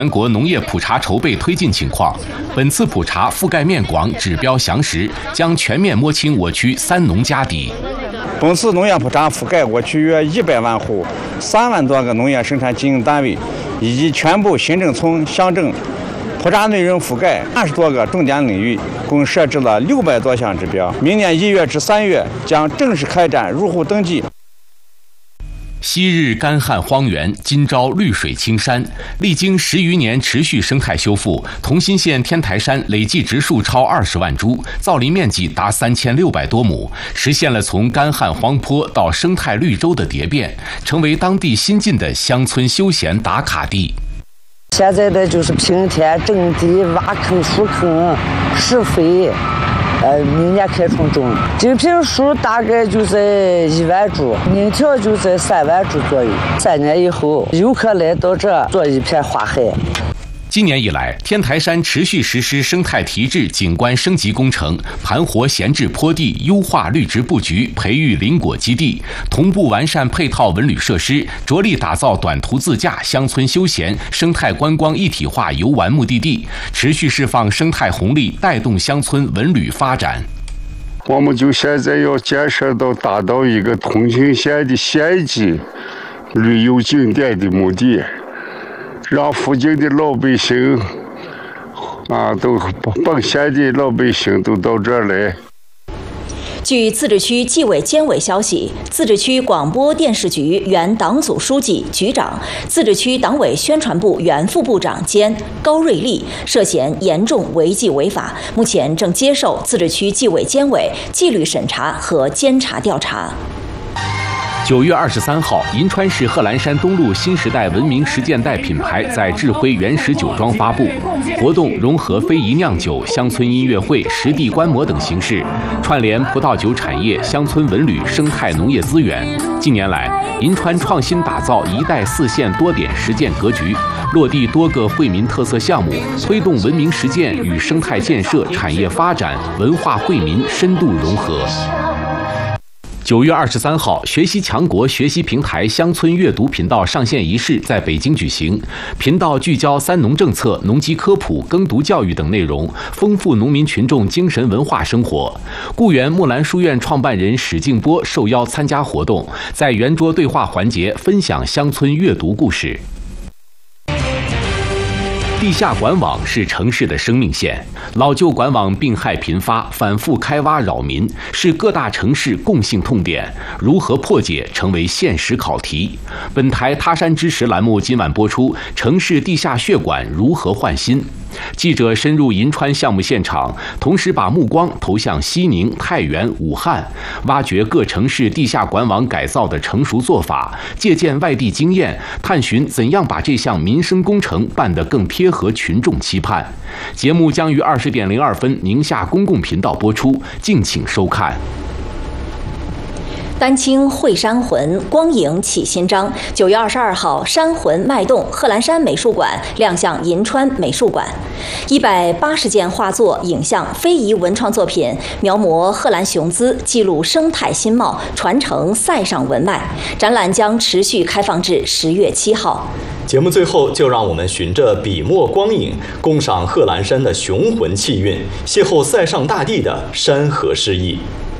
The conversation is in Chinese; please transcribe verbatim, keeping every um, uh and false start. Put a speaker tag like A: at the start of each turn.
A: 全国农业普查筹备推进情况，本次普查覆盖面广，指标详实，将全面摸清我区三农家底。
B: 本次农业普查覆盖我区约一百万户，三万多个农业生产经营单位，以及全部行政村乡镇。普查内容覆盖二十多个重点领域，共设置了六百多项指标。明年一月至三月将正式开展入户登记。
A: 昔日干旱荒原，今朝绿水青山。历经十余年持续生态修复，同心县天台山累计植树超二十万株，造林面积达三千六百多亩，实现了从干旱荒坡到生态绿洲的蝶变，成为当地新晋的乡村休闲打卡地。
C: 现在的就是平田种地、挖坑、疏坑、施肥。呃，明年开春种，这片树大概就在一万株，明条就在三万株左右。三年以后，游客来到这做一片花海。
A: 今年以来，天台山持续实施生态提质景观升级工程，盘活闲置坡地，优化绿植布局，培育林果基地，同步完善配套文旅设施，着力打造短途自驾、乡村休闲、生态观光一体化游玩目的地，持续释放生态红利，带动乡村文旅发展。
D: 我们就现在要建设到达到一个同心县的县级旅游景点的目的。让附近的老百姓啊，都本县的老百姓都到这儿来。
E: 据自治区纪委监委消息，自治区广播电视局原党组书记、局长、自治区党委宣传部原副部长兼高瑞丽涉嫌严重违纪违法，目前正接受自治区纪委监委纪律审查和监察调查。
A: 九月二十三号，银川市贺兰山东路新时代文明实践袋品牌在智辉原始酒庄发布。活动融合非遗酿酒、乡村音乐会、实地观摩等形式，串联葡萄酒产业、乡村文旅、生态农业资源。近年来，银川创新打造一带四县多点实践格局，落地多个惠民特色项目，推动文明实践与生态建设、产业发展、文化惠民深度融合。九月二十三号，学习强国学习平台乡村阅读频道上线仪式在北京举行。频道聚焦三农政策、农机科普、耕读教育等内容，丰富农民群众精神文化生活。固原木兰书院创办人史静波受邀参加活动，在圆桌对话环节分享乡村阅读故事。地下管网是城市的生命线，老旧管网病害频发，反复开挖扰民，是各大城市共性痛点。如何破解成为现实考题。本台他山之石栏目今晚播出：城市地下血管如何换新？记者深入银川项目现场，同时把目光投向西宁、太原、武汉，挖掘各城市地下管网改造的成熟做法，借鉴外地经验，探寻怎样把这项民生工程办得更贴合群众期盼。节目将于二十点零二分宁夏公共频道播出，敬请收看。
E: 丹青绘山魂，光影启新章。九月二十二号，山魂脉动贺兰山美术馆亮相银川美术馆，一百八十件画作、影像、非遗文创作品，描摹贺兰雄姿，记录生态新貌，传承塞上文脉。展览将持续开放至十月七号。
F: 节目最后，就让我们循着笔墨光影，共赏贺兰山的雄浑气韵，邂逅塞上大地的山河诗意。